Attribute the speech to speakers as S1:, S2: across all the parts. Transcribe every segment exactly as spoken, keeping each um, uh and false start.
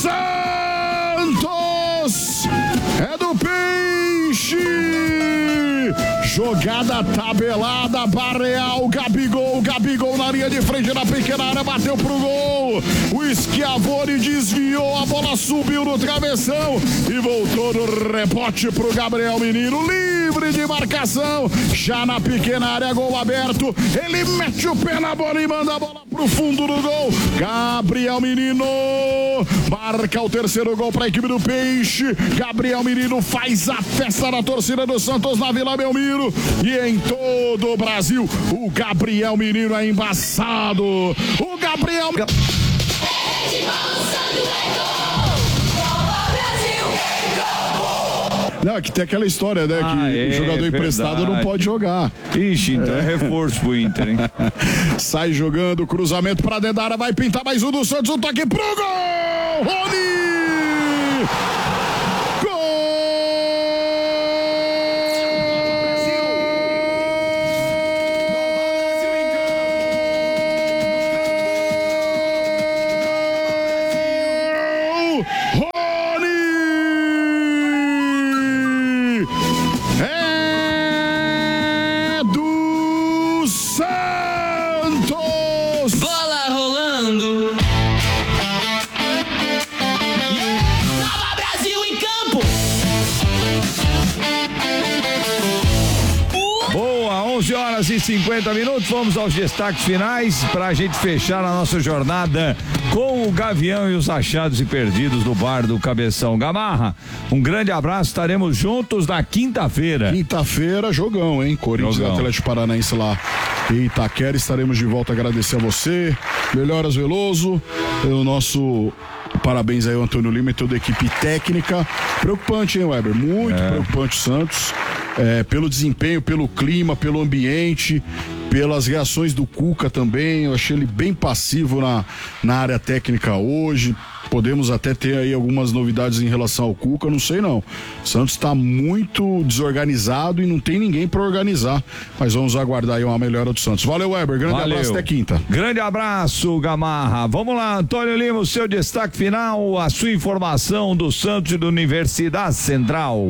S1: Santos! É do Peixe! Jogada tabelada, Barreal, Gabigol, Gabigol na linha de frente na pequena área, bateu pro gol. O Schiavone desviou, a bola subiu no travessão e voltou no rebote pro Gabriel Menino, livre de marcação, já na pequena área, gol aberto. Ele mete o pé na bola e manda a bola pro fundo do gol. Gabriel Menino marca o terceiro gol para a equipe do Peixe. Gabriel Menino faz a festa na torcida do Santos na Vila Belmiro e em todo o Brasil. O Gabriel Menino é embaçado. O Gabriel Não, que tem aquela história, né? Ah, que é, o jogador emprestado verdade. Não pode jogar.
S2: Ixi, então é, é reforço pro Inter, hein?
S1: Sai jogando, cruzamento pra dentro da área, vai pintar mais um do Santos, um toque pro gol! Rony!
S2: E cinquenta minutos, vamos aos destaques finais para a gente fechar a nossa jornada com o Gavião e os achados e perdidos do bar do Cabeção. Gamarra, um grande abraço, estaremos juntos na quinta-feira.
S1: Quinta-feira, jogão, hein? Corinthians e Atlético Paranaense lá em Itaquera, estaremos de volta, agradecer a você, Melhoras Veloso, o nosso parabéns aí ao Antônio Lima e toda a equipe técnica. Preocupante, hein, Weber? Muito é. preocupante o Santos. É, pelo desempenho, pelo clima, pelo ambiente, pelas reações do Cuca também. Eu achei ele bem passivo na, na área técnica hoje. Podemos até ter aí algumas novidades em relação ao Cuca, não sei não. O Santos está muito desorganizado e não tem ninguém para organizar. Mas vamos aguardar aí uma melhora do Santos. Valeu, Weber. Grande Valeu. abraço, até quinta.
S2: Grande abraço, Gamarra. Vamos lá, Antônio Lima, o seu destaque final, a sua informação do Santos e da Universidade Central.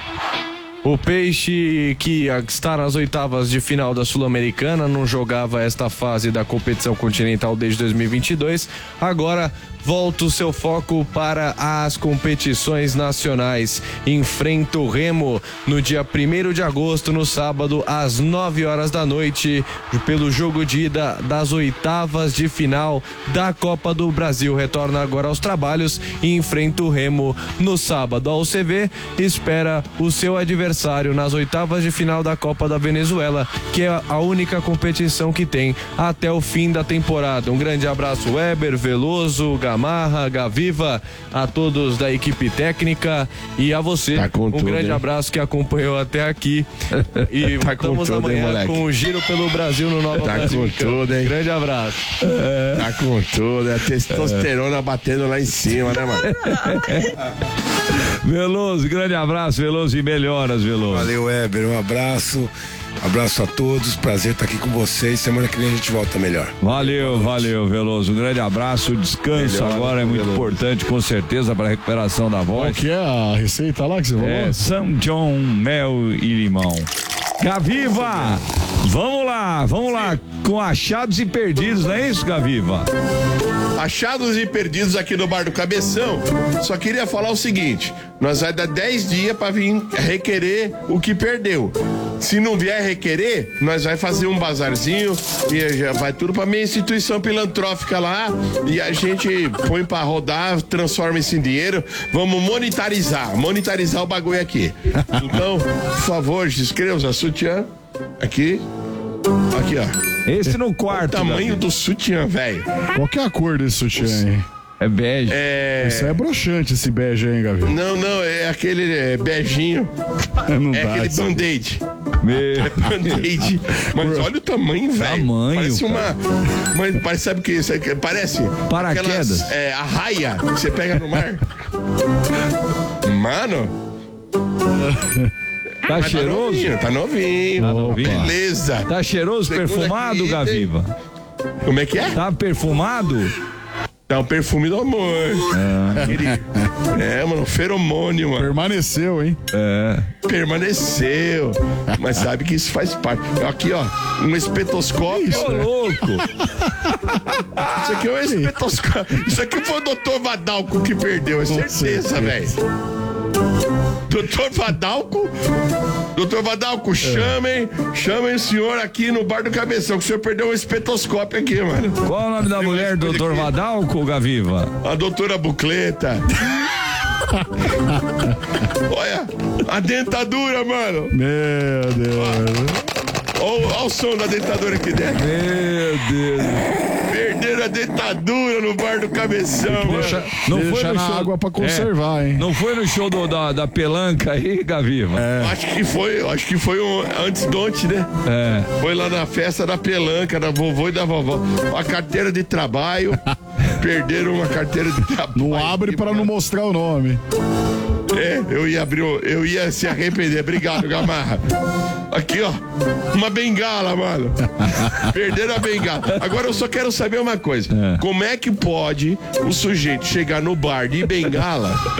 S3: O Peixe, que está nas oitavas de final da Sul-Americana, não jogava esta fase da competição continental desde dois mil e vinte e dois, agora volta o seu foco para as competições nacionais. Enfrenta o Remo no dia primeiro de agosto, no sábado, às nove horas da noite, pelo jogo de ida das oitavas de final da Copa do Brasil. Retorna agora aos trabalhos e enfrenta o Remo no sábado. A U C V espera o seu adversário nas oitavas de final da Copa da Venezuela, que é a única competição que tem até o fim da temporada. Um grande abraço, Weber, Veloso, Gamarra, Gaviva, a todos da equipe técnica e a você. Tá um tudo, grande hein? abraço que acompanhou até aqui. E tá voltamos com tudo, amanhã hein, com o Giro pelo Brasil no Nova
S4: Tá
S3: Brasil.
S4: com tudo, hein?
S3: Grande abraço.
S4: É. Tá com tudo, é testosterona é. batendo lá em cima, né, mano?
S2: Veloso, grande abraço, Veloso, e melhoras, Veloso.
S4: Valeu, Weber, um abraço. Abraço a todos, prazer estar aqui com vocês. Semana que vem a gente volta melhor.
S2: Valeu, valeu, Veloso. Um grande abraço. O descanso melhor, agora é muito Veloso. importante, com certeza, para a recuperação da voz.
S1: Qual que é a receita lá que você falou?
S2: É São John, mel e limão. Gaviva, vamos lá, vamos lá, com achados e perdidos, não é isso, Gaviva?
S4: Achados e perdidos aqui no Bar do Cabeção. Só queria falar o seguinte: nós vai dar dez dias para vir requerer o que perdeu. Se não vier requerer, nós vai fazer um bazarzinho e já vai tudo pra minha instituição filantrófica lá e a gente põe pra rodar, transforma isso em dinheiro. Vamos monetarizar, monetarizar o bagulho aqui. Então, por favor, inscreva-se a sutiã aqui. Aqui, ó.
S2: Esse no quarto.
S4: O tamanho né? do sutiã, velho.
S1: Qual que é a cor desse sutiã aí?
S2: É bege.
S4: É...
S1: Isso é broxante, esse bege aí, hein, Gavi?
S4: Não, não, é aquele é, beijinho.
S1: Não
S4: é
S1: dá,
S4: aquele
S1: isso.
S4: band-aid.
S2: Meu...
S4: É band-aid. Mas olha o tamanho, velho.
S2: Tamanho,
S4: parece
S2: cara.
S4: uma. Mas parece, sabe o que isso é? Parece?
S2: Paraquedas.
S4: Aquelas, é, a raia que você pega no mar. Mano.
S2: Tá
S4: Mas
S2: cheiroso?
S4: Tá novinho, tá novinho.
S2: Tá novinho.
S4: Beleza.
S2: Tá cheiroso,
S4: Segunda
S2: perfumado,
S4: aqui,
S2: Gaviva?
S4: Como é que é?
S2: Tá perfumado?
S4: É o perfume do amor. É, é mano, feromônio, mano.
S1: Permaneceu, hein?
S2: É.
S4: Permaneceu. Mas sabe que isso faz parte. Aqui, ó, um espetoscópio.
S2: Ô, louco.
S4: Isso aqui é um espetoscópio. Isso aqui foi o doutor Vadalco que perdeu, é certeza, velho. doutor Vadalco, doutor Vadalco, é. chamem, chamem o senhor aqui no bar do Cabeção, que o senhor perdeu um espetoscópio aqui, mano.
S2: Qual é o nome da Tem mulher do doutor Vadalco, Gaviva?
S4: A doutora Bucleta. Olha, a dentadura, mano.
S1: Meu Deus.
S4: Olha, olha o som da dentadura aqui dentro.
S2: Meu Deus.
S4: Perderam a dentadura no bar do Cabeção,
S1: Deixa,
S4: mano.
S1: não Deixa foi no na show... água pra conservar, é. hein?
S2: Não foi no show do, da, da pelanca aí, Gaviva?
S4: É. Acho que foi, acho que foi um, antes de ontem, né?
S2: É.
S4: Foi lá na festa da pelanca, da vovô e da vovó. A carteira de trabalho. Perderam uma carteira de trabalho.
S1: Não abre pra não mostrar o nome.
S4: É, eu ia abrir, eu ia se arrepender. Obrigado, Gamarra. Aqui, ó, uma bengala, mano. Perderam a bengala. Agora eu só quero saber uma coisa. É. Como é que pode o sujeito chegar no bar de bengala